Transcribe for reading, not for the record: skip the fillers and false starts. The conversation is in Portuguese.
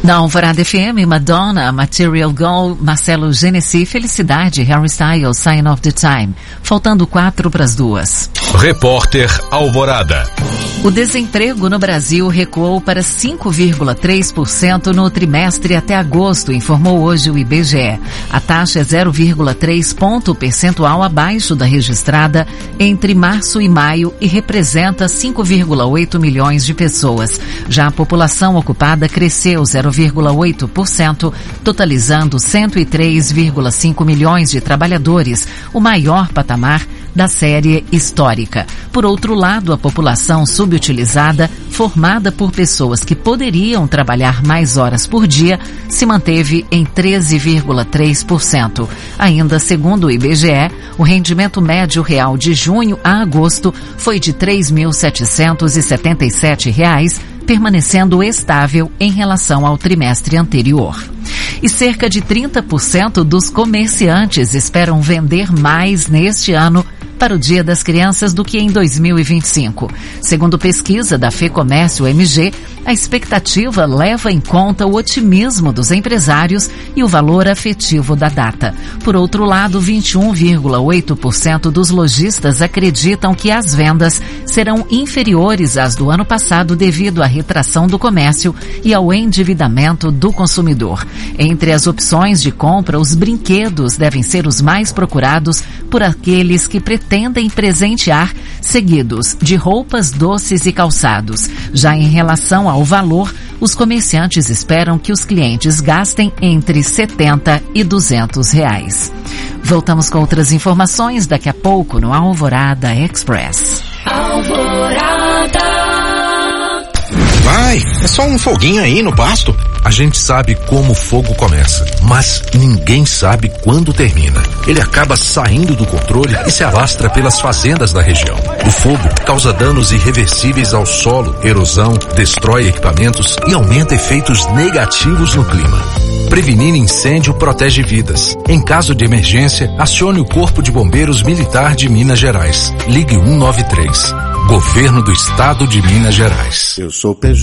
Na Alvorada FM, Madonna, Material Girl, Marcelo Genesi, Felicidade, Harry Styles, Sign of the Time. Faltando 4:02. Repórter Alvorada. O desemprego no Brasil recuou para 5,3% no trimestre até agosto, informou hoje o IBGE. A taxa é 0,3 ponto percentual abaixo da registrada entre março e maio e representa 5,8 milhões de pessoas. Já a população ocupada cresceu 0,8%, totalizando 103,5 milhões de trabalhadores, o maior patamar da série histórica. Por outro lado, a população subutilizada, formada por pessoas que poderiam trabalhar mais horas por dia, se manteve em 13,3%. Ainda segundo o IBGE, o rendimento médio real de junho a agosto foi de R$ 3.777, permanecendo estável em relação ao trimestre anterior. E cerca de 30% dos comerciantes esperam vender mais neste ano para o Dia das Crianças do que em 2025. Segundo pesquisa da FEComércio MG, a expectativa leva em conta o otimismo dos empresários e o valor afetivo da data. Por outro lado, 21,8% dos lojistas acreditam que as vendas serão inferiores às do ano passado devido à retração do comércio e ao endividamento do consumidor. Entre as opções de compra, os brinquedos devem ser os mais procurados por aqueles que pretendem presentear, seguidos de roupas, doces e calçados. Já em relação ao valor, os comerciantes esperam que os clientes gastem entre R$70 e R$200. Voltamos com outras informações daqui a pouco no Alvorada Express. Alvorada. Vai, é só um foguinho aí no pasto. A gente sabe como o fogo começa, mas ninguém sabe quando termina. Ele acaba saindo do controle e se alastra pelas fazendas da região. O fogo causa danos irreversíveis ao solo, erosão, destrói equipamentos e aumenta efeitos negativos no clima. Prevenir incêndio protege vidas. Em caso de emergência, acione o Corpo de Bombeiros Militar de Minas Gerais. Ligue 193. Governo do Estado de Minas Gerais. Eu sou PJ.